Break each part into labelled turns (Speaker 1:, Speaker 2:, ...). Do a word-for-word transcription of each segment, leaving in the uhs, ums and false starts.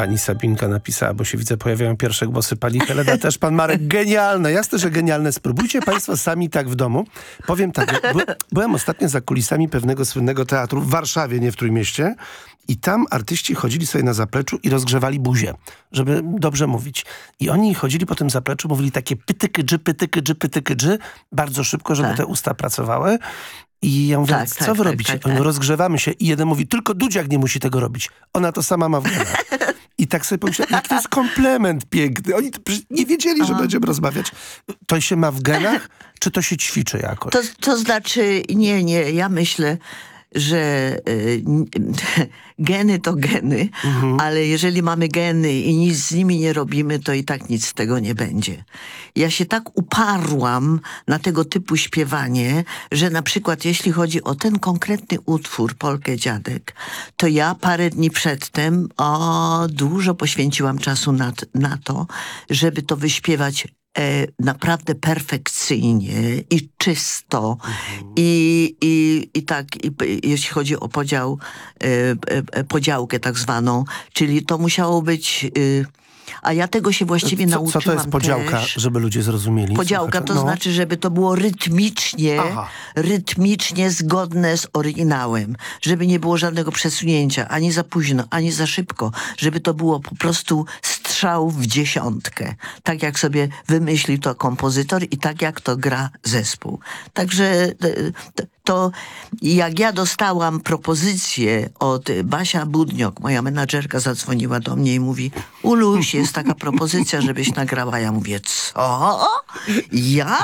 Speaker 1: pani Sabinka napisała, bo się widzę, pojawiają pierwsze głosy. Pani Helena też, pan Marek. Genialne, jasne, że genialne. Spróbujcie państwo sami tak w domu. Powiem tak, by, byłem ostatnio za kulisami pewnego słynnego teatru w Warszawie, nie w Trójmieście. I tam artyści chodzili sobie na zapleczu i rozgrzewali buzię, żeby dobrze mówić. I oni chodzili po tym zapleczu, mówili takie pytykydży, pytykydży, pytykydży, bardzo szybko, żeby tak. te usta pracowały. I ja mówię, tak, co tak, wy tak, robicie? Tak, tak, tak. Rozgrzewamy się. I jeden mówi, tylko Dudziak nie musi tego robić. Ona to sama ma w genach. I tak sobie pomyślałem, jak to jest komplement piękny. Oni nie wiedzieli, że Aha. będziemy rozmawiać. To się ma w genach, czy to się ćwiczy jakoś?
Speaker 2: To, to znaczy, nie, nie, ja myślę, że y, geny to geny, mhm. ale jeżeli mamy geny i nic z nimi nie robimy, to i tak nic z tego nie będzie. Ja się tak uparłam na tego typu śpiewanie, że na przykład jeśli chodzi o ten konkretny utwór Polkę Dziadek, to ja parę dni przedtem o, dużo poświęciłam czasu na, na to, żeby to wyśpiewać E, naprawdę perfekcyjnie i czysto mhm. I, i, i tak i, jeśli chodzi o podział e, e, podziałkę tak zwaną, czyli to musiało być e, a ja tego się właściwie
Speaker 1: co,
Speaker 2: nauczyłam
Speaker 1: Co to jest podziałka,
Speaker 2: też.
Speaker 1: żeby ludzie zrozumieli?
Speaker 2: Podziałka to no. znaczy, żeby to było rytmicznie, Aha. rytmicznie zgodne z oryginałem. Żeby nie było żadnego przesunięcia, ani za późno, ani za szybko. Żeby to było po prostu strzał w dziesiątkę. Tak jak sobie wymyśli to kompozytor i tak jak to gra zespół. Także to jak ja dostałam propozycję od Basia Budniok, moja menadżerka zadzwoniła do mnie i mówi, Uluś, jest taka propozycja, żebyś nagrała. Ja mówię, co? Ja?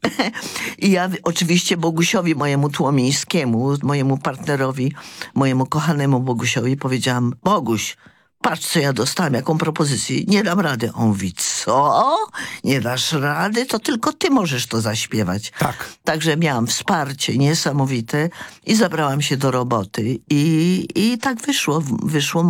Speaker 2: I ja oczywiście Bogusiowi, mojemu Tłomińskiemu, mojemu partnerowi, mojemu kochanemu Bogusiowi powiedziałam, Boguś, patrz, co ja dostałam, jaką propozycję. Nie dam rady. On mówi, co? Nie dasz rady? To tylko ty możesz to zaśpiewać.
Speaker 1: Tak.
Speaker 2: Także miałam wsparcie niesamowite i zabrałam się do roboty. I, i tak wyszło. Wyszło